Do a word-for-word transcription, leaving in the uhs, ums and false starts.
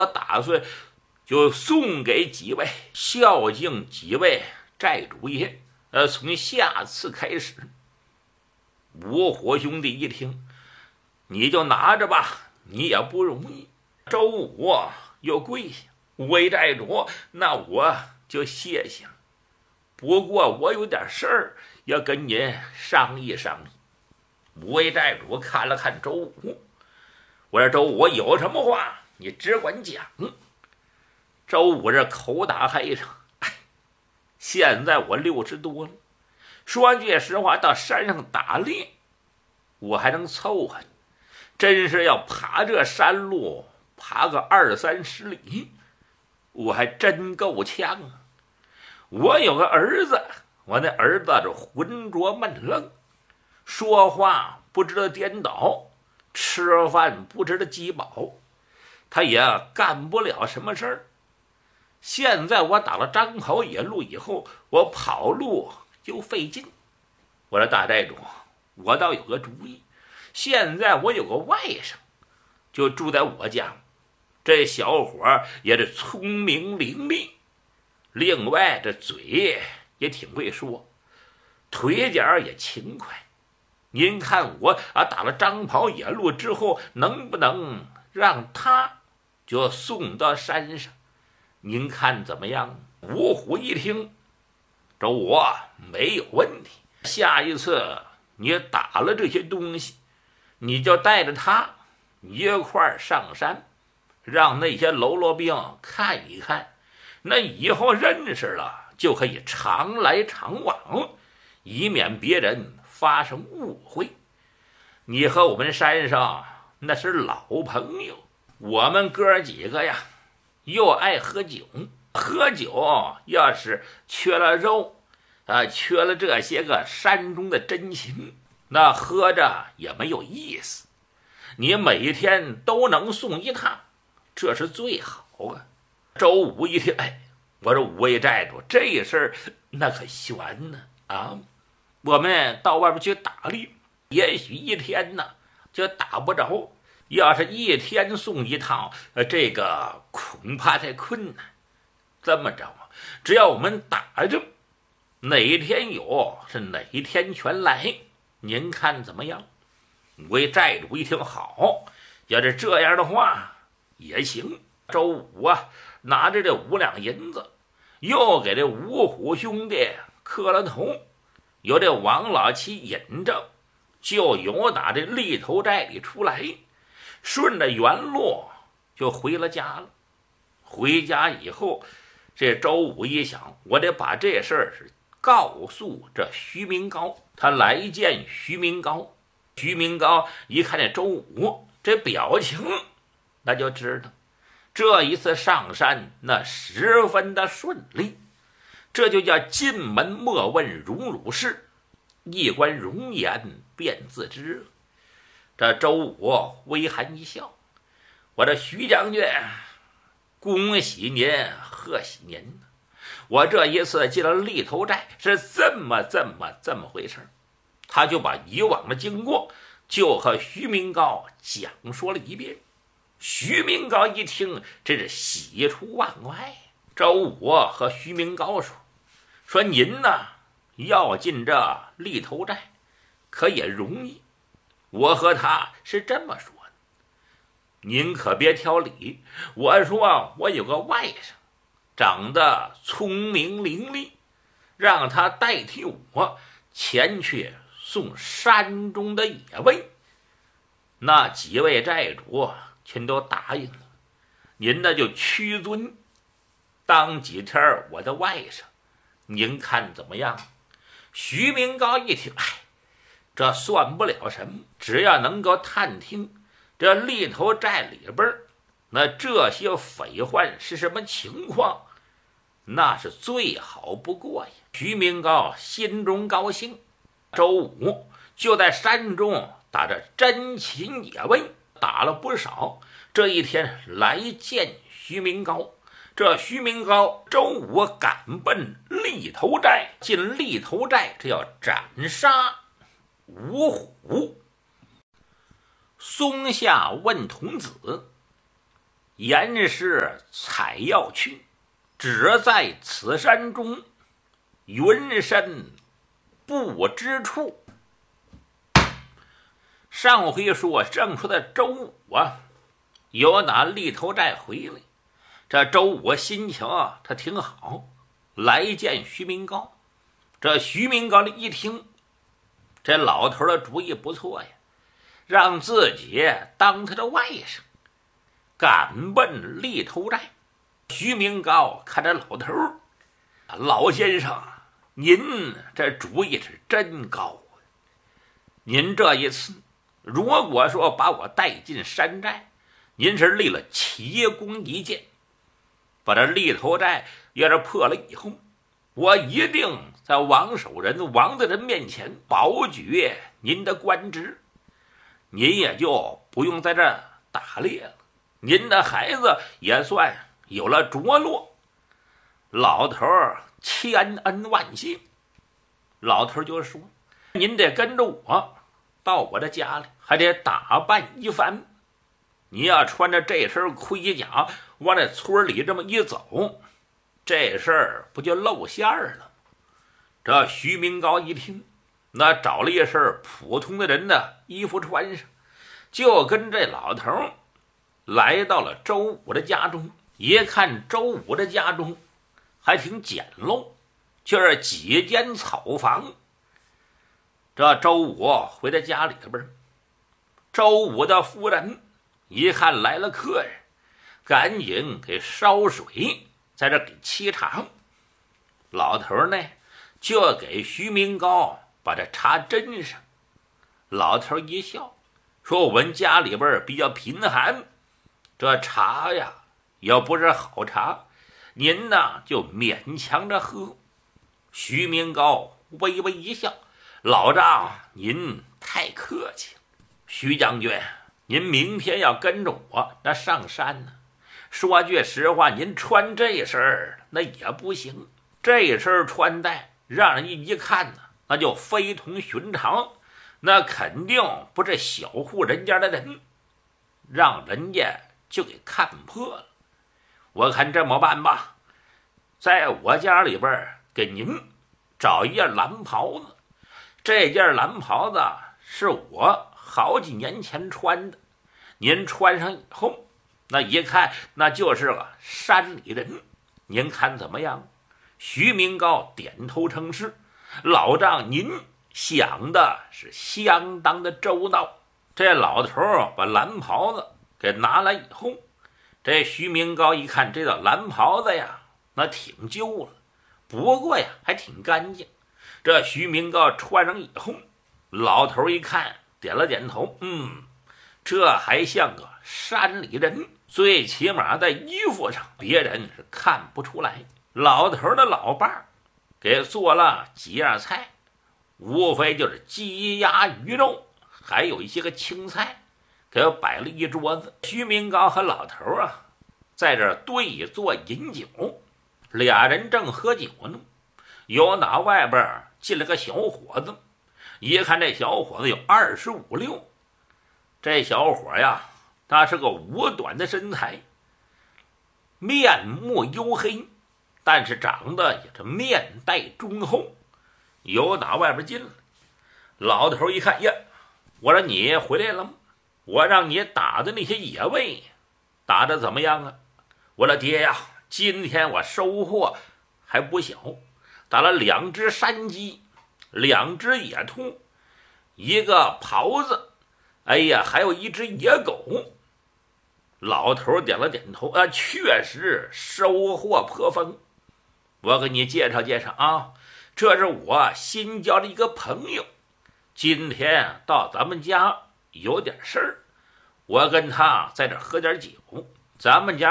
我打算就送给几位，孝敬几位寨主爷。呃，从下次开始。五虎兄弟一听，你就拿着吧，你也不容易。周武又跪下，五位寨主，那我就谢谢了。不过我有点事儿要跟您商议商议。五位寨主看了看周武，我说周武有什么话你只管讲。周武这口打黑上，哎，现在我六十多了，说句实话，到山上打猎我还能凑合，真是要爬这山路爬个二三十里，我还真够呛啊。我有个儿子，我那儿子这浑浊闷愣，说话不知道颠倒，吃饭不知道饥饱，他也干不了什么事儿。现在我打了张跑野路以后，我跑路就费劲。我说大寨主，我倒有个主意，现在我有个外甥就住在我家，这小伙也是聪明伶俐，另外这嘴也挺会说，腿脚也勤快。您看我啊打了张跑野路之后，能不能让他就送到山上？您看怎么样？五虎一听，周武没有问题，下一次你打了这些东西，你就带着他一块儿上山，让那些喽啰兵看一看，那以后认识了就可以常来常往，以免别人发生误会。你和我们山上那是老朋友，我们哥几个呀又爱喝酒，喝酒要是缺了肉啊，缺了这些个山中的真情，那喝着也没有意思。你每天都能送一趟，这是最好啊。周武一听，哎，我说五位寨主，这事儿那可悬呢啊！我们到外边去打猎，也许一天呢就打不着，要是一天送一趟，呃，这个恐怕太困难。这么着啊，只要我们打着，哪天有是哪天全来，您看怎么样？五位寨主一听，好，要是这样的话也行。周武啊，拿着这五两银子，又给这五虎兄弟磕了头，由这王老七引着，就由打这立头寨里出来，顺着原路就回了家了。回家以后，这周武一想，我得把这事儿是告诉这徐明高。他来见徐明高，徐明高一看这周武这表情，那就知道这一次上山那十分的顺利。这就叫进门莫问荣辱事，一观容颜便自知。这周武微含一笑，我这徐将军，恭喜您，贺喜您！我这一次进了立头寨是这么这么这么回事。他就把以往的经过就和徐明高讲说了一遍。徐明高一听，真是喜出望外。周武和徐明高说说您呢要进这立头寨可也容易，我和他是这么说的，您可别挑理。我说我有个外甥长得聪明伶俐，让他代替我前去送山中的野味。那几位寨主全都答应了，您呢就屈尊当几天我的外甥，您看怎么样？徐明高一听，哎，这算不了什么，只要能够探听这立头寨里边那这些匪患是什么情况，那是最好不过呀。徐明高心中高兴，周武就在山中打着真禽野味，打了不少。这一天来见徐明高，这徐明高周武赶奔立头寨，进立头寨这要斩杀五虎。松下问童子， 言是采药去，只在此山中，云深不知处。上回说正说的周武啊，由打立头寨回来，这周武心情啊，他挺好，来见徐明高。这徐明高一听，这老头的主意不错呀，让自己当他的外甥，赶奔立头寨。徐明高看着老头，老先生，您这主意是真高啊！您这一次如果说把我带进山寨，您是立了奇功一件，把这立头寨要是破了以后，我一定在王守仁王大人面前保举您的官职，您也就不用在这打猎了，您的孩子也算有了着落。老头千恩万谢。老头就说，您得跟着我到我的家里，还得打扮一番。你要穿着这身盔甲往那村里这么一走，这事儿不就露馅儿了？这徐明高一听，那找了一身普通的人的衣服穿上，就跟这老头来到了周武的家中。一看周武的家中还挺简陋，就是几间草房。这周武回到家里边，周武的夫人一看来了客人，赶紧给烧水，在这给沏茶。老头呢就给徐明高把这茶斟上。老头一笑，说我们家里边比较贫寒，这茶呀要不是好茶，您呢就勉强着喝。徐明高微微一笑，老丈您太客气了。徐将军，您明天要跟着我那上山呢。说句实话，您穿这身儿那也不行，这身穿戴让人一看呢，那就非同寻常，那肯定不是小户人家的人，让人家就给看破了。我看这么办吧，在我家里边给您找一件蓝袍子，这件蓝袍子是我好几年前穿的，您穿上以后，那一看那就是个山里人，您看怎么样？徐明高点头称是。老丈您想的是相当的周到。这老头把蓝袍子给拿来以后，这徐明高一看这套蓝袍子呀，那挺旧了，不过呀还挺干净。这徐明高穿上以后，老头一看点了点头，嗯，这还像个山里人，最起码在衣服上别人是看不出来。老头的老伴儿给做了几样菜，无非就是鸡鸭鱼肉，还有一些个青菜，给摆了一桌子。徐明高和老头啊在这对坐饮酒，俩人正喝酒呢，有打外边进了个小伙子。一看这小伙子有二十五六，这小伙呀他是个五短的身材，面目黝黑，但是长得也是面带忠厚，有打外边进来。老头一看呀，我说你回来了吗？我让你打的那些野味打得怎么样啊？我说爹呀，今天我收获还不小，打了两只山鸡，两只野兔，一个狍子，哎呀，还有一只野狗。老头点了点头，啊，确实收获颇丰。我给你介绍介绍啊，这是我新交的一个朋友，今天到咱们家有点事儿，我跟他在这喝点酒，咱们家